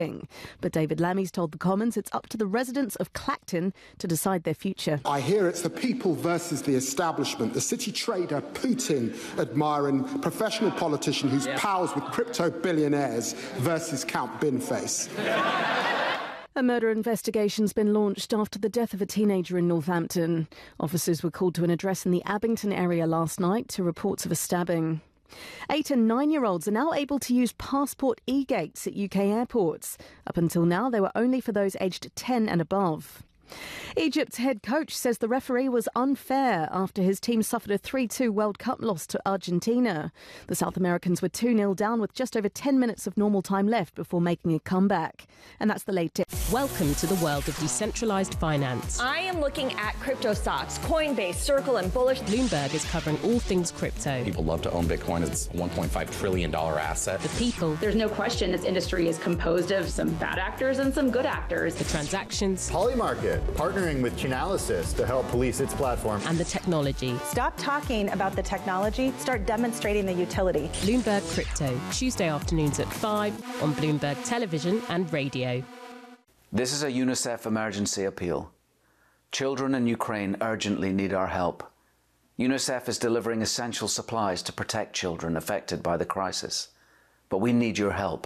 But David Lammy's told the Commons it's up to the residents of Clacton to decide their future. I hear it's the people versus the establishment, the city trader, Putin admiring professional politician who's pals with crypto billionaires versus Count Binface. A murder investigation's been launched after the death of a teenager in Northampton. Officers were called to an address in the Abington area last night to reports of a stabbing. 8- and 9-year-olds are now able to use passport e-gates at UK airports. Up until now, they were only for those aged 10 and above. Egypt's head coach says the referee was unfair after his team suffered a 3-2 World Cup loss to Argentina. The South Americans were 2-0 down with just over 10 minutes of normal time left before making a comeback. And that's the latest. Welcome to the world of decentralized finance. I am looking at crypto stocks, Coinbase, Circle, and Bullish. Bloomberg is covering all things crypto. People love to own Bitcoin. It's a $1.5 trillion asset. The people. There's no question this industry is composed of some bad actors and some good actors. The transactions. Polymarket, partnering with Chainalysis to help police its platform. And the technology. Stop talking about the technology, start demonstrating the utility. Bloomberg Crypto, Tuesday afternoons at 5 on Bloomberg Television and Radio. This is a UNICEF emergency appeal. Children in Ukraine urgently need our help. UNICEF is delivering essential supplies to protect children affected by the crisis. But we need your help.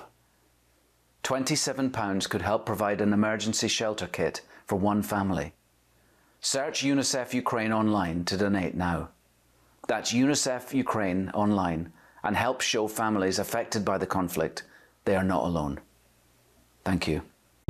£27 could help provide an emergency shelter kit for one family. Search UNICEF Ukraine online to donate now. That's UNICEF Ukraine online and help show families affected by the conflict they are not alone. Thank you.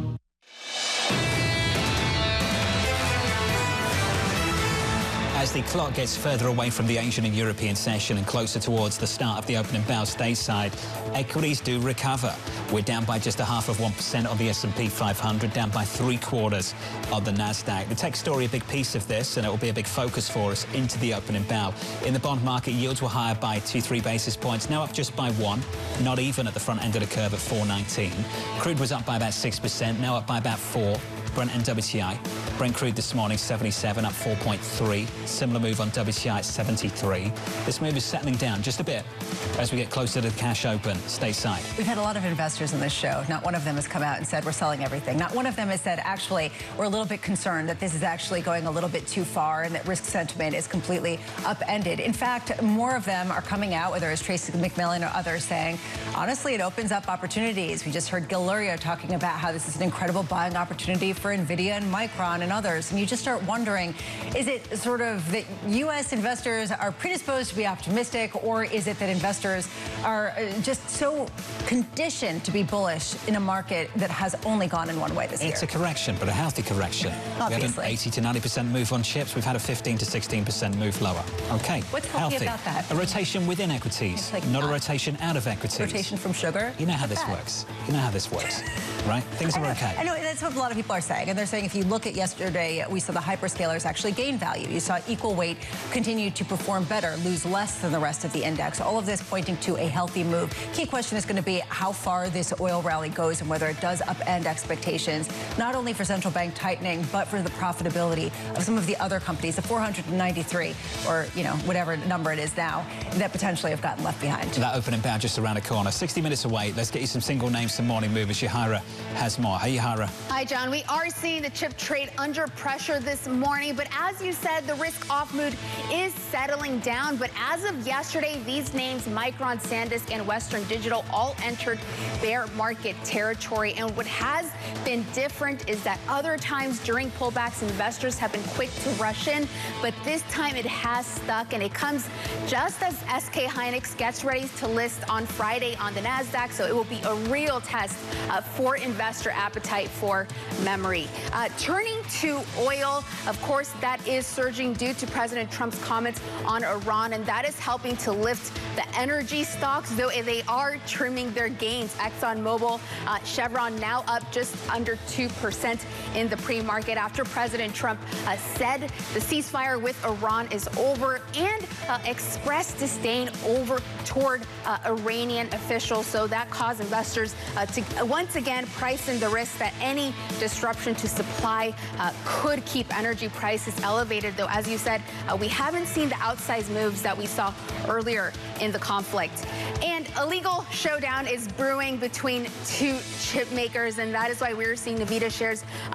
As the clock gets further away from the Asian and European session and closer towards the start of the opening bell stateside, equities do recover. We're down by just 0.5% on the S&P 500, down by 3/4 on the Nasdaq. The tech story, a big piece of this, and it will be a big focus for us into the opening bell. In the bond market, yields were higher by 2-3 basis points, now up just by 1, not even at the front end of the curve at 4.19. Crude was up by about 6%, now up by about 4. Brent and WTI. Brent crude this morning 77, up 4.3. Similar move on WTI at 73. This move is settling down just a bit as we get closer to the cash open stateside. We've had a lot of investors in this show. Not one of them has come out and said we're selling everything. Not one of them has said, actually, we're a little bit concerned that this is actually going a little bit too far and that risk sentiment is completely upended. In fact, more of them are coming out, whether it's Tracy McMillan or others, saying, honestly, it opens up opportunities. We just heard Gil Luria talking about how this is an incredible buying opportunity for NVIDIA and Micron and others. And you just start wondering, is it sort of that U.S. investors are predisposed to be optimistic, or is it that investors are just so conditioned to be bullish in a market that has only gone in one way this year? It's a correction, but a healthy correction. Obviously. We had an 80 to 90% move on chips. We've had a 15 to 16% move lower. Okay. What's healthy about that? A rotation within equities, like not a rotation out of equities. Rotation from sugar? You know how this works. You know how this works, right? Things are okay. I know, that's what a lot of people are saying. And they're saying if you look at yesterday, we saw the hyperscalers actually gain value. You saw equal weight continue to perform better, lose less than the rest of the index. All of this pointing to a healthy move. Key question is going to be how far this oil rally goes and whether it does upend expectations, not only for central bank tightening, but for the profitability of some of the other companies, the 493, or, you know, whatever number it is now, that potentially have gotten left behind. That opening bound just around the corner. 60 minutes away. Let's get you some single names, some morning movers. Yahira has more. Hey, Yahira. Hi, John. We are seeing the chip trade under pressure this morning, but as you said, the risk-off mood is settling down. But as of yesterday, these names, Micron, SanDisk, and Western Digital, all entered bear market territory. And what has been different is that other times during pullbacks, investors have been quick to rush in, but this time it has stuck, and it comes just as SK Hynix gets ready to list on Friday on the Nasdaq. So it will be a real test for investor appetite for memory. Turning to oil, of course, that is surging due to President Trump's comments on Iran, and that is helping to lift the energy stocks, though they are trimming their gains. ExxonMobil, Chevron now up just under 2% in the pre-market after President Trump said the ceasefire with Iran is over and expressed disdain over toward Iranian officials. So that caused investors to once again price in the risk that any disruption disruption to supply could keep energy prices elevated, though, as you said, we haven't seen the outsized moves that we saw earlier in the conflict. And a legal showdown is brewing between two chip makers, and that is why we're seeing Nvidia shares